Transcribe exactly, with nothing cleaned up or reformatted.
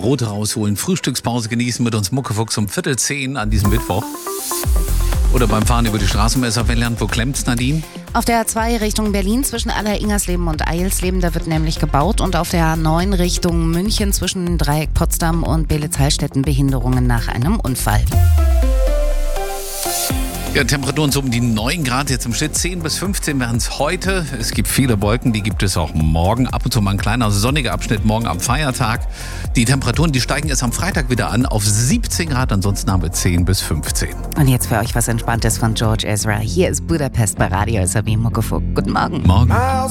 Brote rausholen, Frühstückspause genießen, mit uns Muckefuchs um Viertel zehn an diesem Mittwoch. Oder beim Fahren über die Straßenmesser lernen, wo klemmt's, Nadine? Auf der A zwei Richtung Berlin zwischen Aller-Ingersleben und Eilsleben, da wird nämlich gebaut. Und auf der A neun Richtung München zwischen Dreieck Potsdam und Beelitz-Heilstätten Behinderungen nach einem Unfall. Ja, Temperaturen so um die neun Grad, jetzt im Schnitt zehn bis fünfzehn werden es heute. Es gibt viele Wolken, die gibt es auch morgen. Ab und zu mal ein kleiner sonniger Abschnitt morgen am Feiertag. Die Temperaturen, die steigen erst am Freitag wieder an auf siebzehn Grad, ansonsten haben wir zehn bis fünfzehn. Und jetzt für euch was Entspanntes von George Ezra. Hier ist Budapest bei Radio S R B Muckefuchs. Guten Morgen. Morgen.